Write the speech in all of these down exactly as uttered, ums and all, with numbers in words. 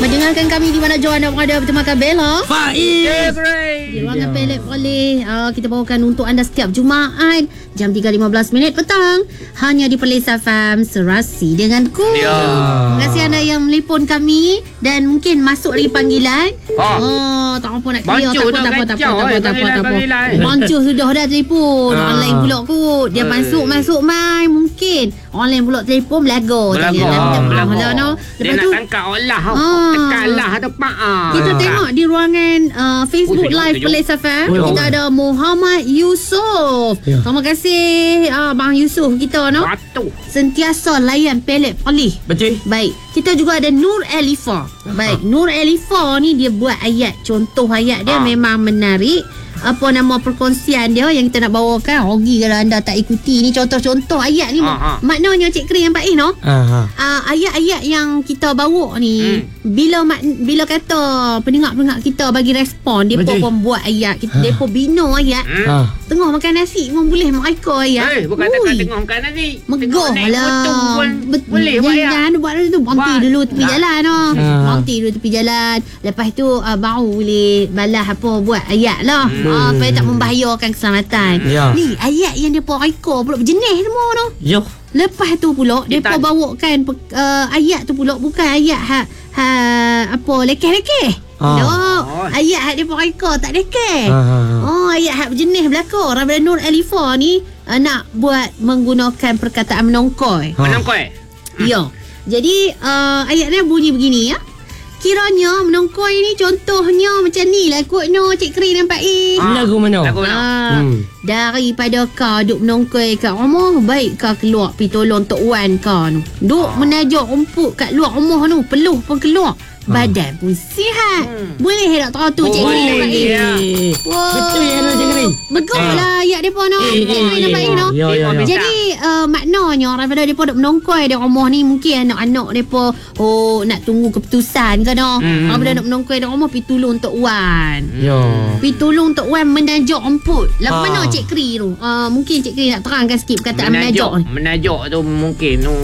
mendengarkan kami di mana jauh anda berada bersama Bella Faiz di ruangan Pelik Boleh. uh, Kita bawakan untuk anda setiap Jumaat jam tiga lima belas minit petang hanya di Perlis F M Serasi denganku. Ya. Terima kasih anda yang melipun kami dan mungkin masuk lagi panggilan. Oh, Oh, tak apa nak clear. Tak Mancuh apa, dah tak apa, tak apa, kacau, tak apa, eh, tak apa, tak apa. panggilan-panggilan. Mancuh sudah dah telefon. Ah. Online pula kot. Dia Eh. masuk, masuk mai mungkin. Online pula telefon belaga. Belaga, Belaga. belaga. Lepas Dia tu nak tangkap Allah. Ah. Tekan lah atau pak. ah. kita Ah. tengok di ruangan uh, Facebook Oh, sejuk, Live sejuk. Perlis F M. Oh, Kita ya. ada Muhammad Yusof. Ya. Terima kasih uh, Bang Yusof kita no. Batu. Sentiasa layan Pelik Perlis. Betul. Baik, kita juga ada Nur Elifa. Baik, Nur Elifa ni dia buat ayat. Contoh ayat dia Ha. memang menarik. Apa nama perkongsian dia yang kita nak bawakan. Rugi kalau anda tak ikuti ni contoh-contoh ayat ni. Ha, ha. Maknanya Cik Kri yang Pak Ih no. Ah, Uh, ayat-ayat yang kita bawa ni Hmm. bila mak, bila kata pendengar-pendengar kita bagi respon depa Betul. pun buat ayat kita Ha. depa bina ayat Hmm. ah. tengah makan nasi pun boleh mereka ayat. Eh, bukan Ui. tekan tengah makan nasi. Megah Tengok naik lah. motor pun Bet- boleh buat jangan, ya. jangan buat tu. Berhenti Buat. dulu tepi Tak. jalan no. Ah. Berhenti dulu tepi jalan. Lepas tu uh, baru boleh balas apa buat ayat lah. Hmm. Ah, supaya tak membahayakan keselamatan. Ya. Ni ayat yang depa reka pula berjenis semua tu. Yo. Lepas tu pula Dia depa tak- bawakan uh, ayat tu pula bukan ayat ha, ha apa lekeh-lekeh. Ah. No, Oh. ayat hak depa reka tak lekeh. Ah, ah, ah. Oh, ayat hak berjenis belaka. Rabbi Nur Elifa ni uh, nak buat menggunakan perkataan menongkoi. Ha. Menang kau eh? Ya. Jadi uh, ayat dia bunyi begini ya. Kiranya menongkoi ni contohnya macam ni lah kotnya Cik Kri dan Pak I. Ah. Lagu mana? Lagu mana? Ah, Hmm. daripada kau duk menongkoi kat rumah, baik kau keluar pergi tolong Tok Wan kau tu. Duk Ah. menajak rumput kat luar rumah tu, peluh pun keluar. Badan pun sihat. Hmm. Boleh tak teratur Cik Kri dan Pak I? Boleh, ya. Wah. Betul ya, no, Cik Kri? Betul Ah. lah ayat depa no. Eh, Cik Kri dan Pak I no. Ya, ya, ya. Jadi uh, maknanya daripada depa duk menongkoi di rumah ni mungkin anak-anak depa oh nak tunggu keputusan ke no. Hmm. Daripada nak menongkoi di rumah pergi tolong Tok Wan. Yo. Pergi tolong Tok Wan menajak rumput. Lah Ah. mana Cik Kri tu? Uh, mungkin Cik Kri nak terangkan sikit perkataan menajak ni. Menajak tu mungkin tu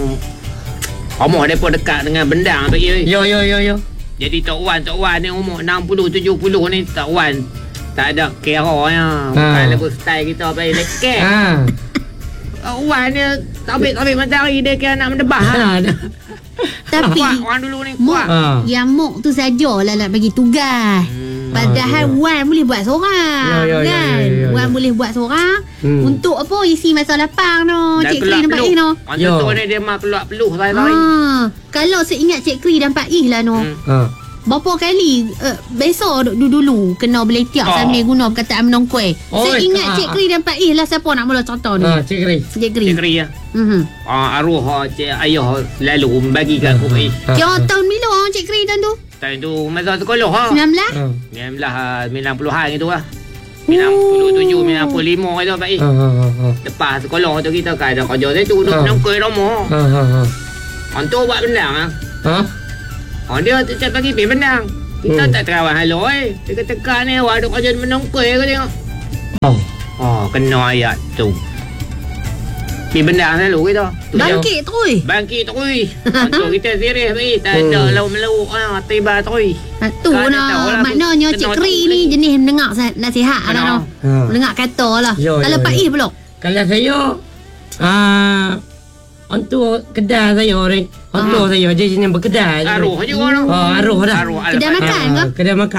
rumah mereka dekat dengan bendang tu ya. Yo, yo, yo, yo. Jadi Tok Wan, Tok Wan ni umur enam puluh tujuh puluh ni Tok Wan tak ada kira ya. Bukan lagu style kita apa lekeh. Ah. Tok Wan ni tabik-tabik matahari dia kira nak mendebah. ha. Ah. Tapi Kuat orang dulu ni Mok, kuat. Ah. yang Mok tu sajalah nak bagi tugas. Hmm. Padahal Ah, ya. Wan boleh buat seorang. Ya, ya, ya, kan? ya, ya, ya. Wan boleh buat seorang. Hmm. Untuk apa isi masa lapang tu. Dah Cik Kri keluar dan Pak peluh. I no. Orang Yo. tu ni dia mah keluar peluh lari-lari. Ah, kalau seingat Cik Kri dan Pak I lah no. Hmm. Ah. Berapa kali uh, besok dulu-dulu kena beletiak Oh. sambil guna perkataan menongkoi. Oh, Saya ingat ah, Cik Kri dan Pak I lah siapa nak mula contoh ni. Ah, Cik Kri. Cik Kri. Cik Kri ya. Mhm. Ah, arwah cik ayah selalu bagi kat aku ni. Ah. Kira tahun bila orang Cik Kri dan tu? Time tu masa sekolah ha. sembilan belas? Ah. sembilan belas sembilan puluhan gitu lah. sembilan puluh tujuh, sembilan puluh lima itu Pak I. Ah, ah, ah, ah. Lepas sekolah tu kita kan ada kerja saya tu duduk Ah. menongkoi rumah. Ah, ah, ah. Orang tu buat bendang ah. Ha? Orang dia tiap pagi pergi bendang. Kita Hmm. tak terawal halo eh. Dia tekan ni awak duk kerja menongkoi aku tengok. Oh. Oh, kena ayat tu. Pergi bendang selalu kita. Tu je. Bangkit terus. Bangkit terus. Untuk kita serius Pak I. Tak ada Hmm. lauk-melauk ah, tiba terus. Ha, tu Kan dia tahu nah lah, maknanya kena Cik tu Kri ni ni. jenis mendengar sa- nasihat lah Kena. no. Ah. Mendengar kata lah. Yo, Kalau yo, Pak yo. I pula. Kalau saya ah untuk kedai saya orang. Untuk saya je sini berkedai. Aruh juga orang. Oh, aruh dah. Aruh Kedai al-Fatihah. makan ke? Ah, kedai makan.